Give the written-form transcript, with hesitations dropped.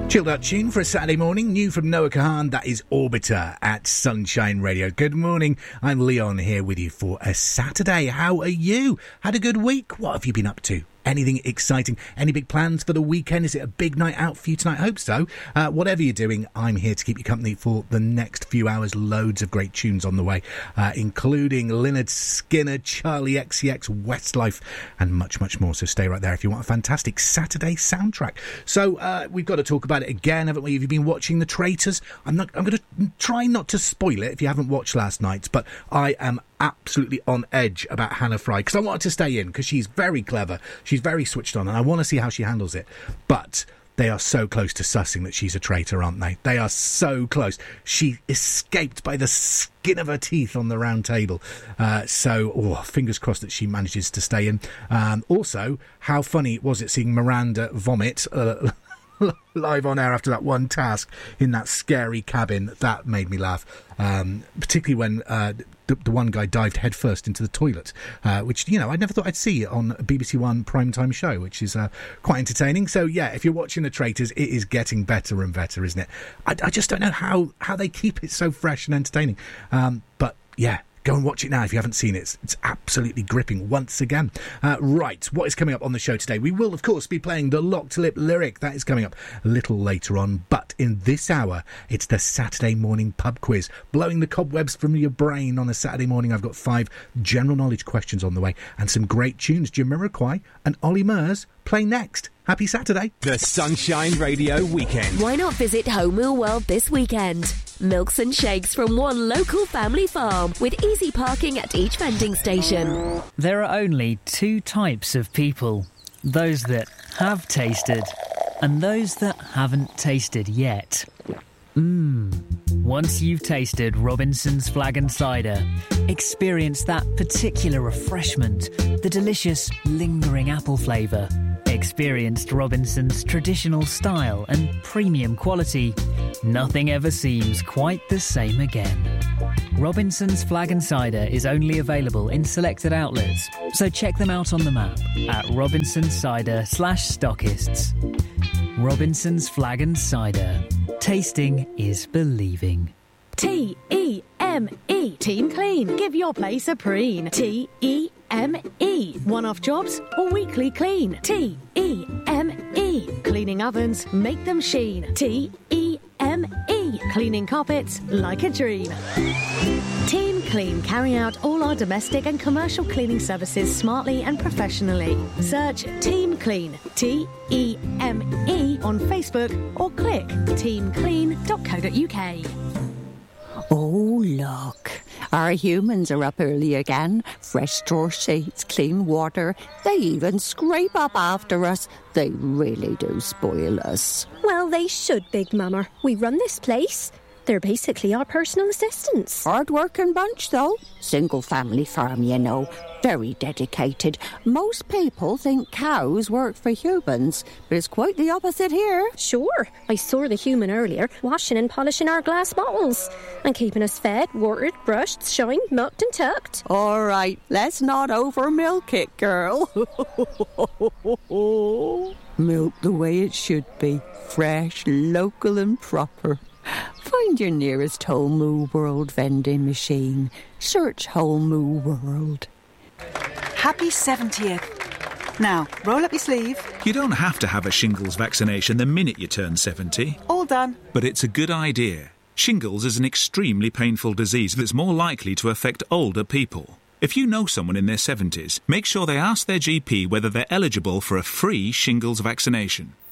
Chilled out tune for a Saturday morning, new from Noah Kahan, that is Orbiter at Sunshine Radio. Good morning, I'm Leon here with you for a Saturday. How are you? Had a good week? What have you been up to? Anything exciting? Any big plans for the weekend? Is it a big night out for you tonight? I hope so. Whatever you're doing, I'm here to keep you company for the next few hours. Loads of great tunes on the way, including Lynyrd Skynyrd, Charlie XCX, Westlife, and much, much more. So stay right there if you want a fantastic Saturday soundtrack. So we've got to talk about it again, haven't we? Have you been watching The Traitors? I'm going to try not to spoil it if you haven't watched last night's, but I am absolutely on edge about Hannah Fry because I want her to stay in because she's very clever, she's very switched on, and I want to see how she handles it. But they are so close to sussing that she's a traitor, aren't they? They are so close. She escaped by the skin of her teeth on the round table. Fingers crossed that she manages to stay in. Also, how funny was it seeing Miranda vomit live on air after that one task in that scary cabin? That made me laugh, particularly when the one guy dived headfirst into the toilet, which, you know, I never thought I'd see on a BBC One primetime show, which is quite entertaining. So, yeah, if you're watching The Traitors, it is getting better and better, isn't it? I just don't know how they keep it so fresh and entertaining. But, yeah. Go and watch it now if you haven't seen it. It's absolutely gripping once again. Right, what is coming up on the show today? We will, of course, be playing the Locked Lip lyric. That is coming up a little later on. But in this hour, it's the Saturday morning pub quiz. Blowing the cobwebs from your brain on a Saturday morning. I've got 5 general knowledge questions on the way and some great tunes. Jamiroquai and Ollie Murs play next. Happy Saturday. The Sunshine Radio Weekend. Why not visit Home Wheel World this weekend? Milks and shakes from one local family farm with easy parking at each vending station. There are only 2 types of people. Those that have tasted and those that haven't tasted yet. Once you've tasted Robinson's Flag and Cider, experience that particular refreshment, the delicious, lingering apple flavour. Experienced Robinson's traditional style and premium quality. Nothing ever seems quite the same again. Robinson's Flag and Cider is only available in selected outlets, so check them out on the map at robinsonsider.com/stockists. Robinson's Flag and Cider. Tasting is believing. T-E-M-E. Team Clean. Give your place a preen. T-E-M-E. One-off jobs or weekly clean. T-E-M-E. Cleaning ovens, make them sheen. T-E-M-E. Cleaning carpets like a dream. Team Clean carry out all our domestic and commercial cleaning services smartly and professionally. Search Team Clean, T-E-M-E, on Facebook or click teamclean.co.uk. Oh, look. Our humans are up early again. Fresh straw sheets, clean water. They even scrape up after us. They really do spoil us. Well, they should, Big Mama. We run this place. They're basically our personal assistants. Hard-working bunch, though. Single-family farm, you know. Very dedicated. Most people think cows work for humans, but it's quite the opposite here. Sure. I saw the human earlier, washing and polishing our glass bottles and keeping us fed, watered, brushed, shined, mucked and tucked. All right, let's not over-milk it, girl. Milk the way it should be. Fresh, local and proper. Find your nearest Whole Moo World vending machine. Search Whole Moo World. Happy 70th. Now, roll up your sleeve. You don't have to have a shingles vaccination the minute you turn 70. All done. But it's a good idea. Shingles is an extremely painful disease that's more likely to affect older people. If you know someone in their 70s, make sure they ask their GP whether they're eligible for a free shingles vaccination.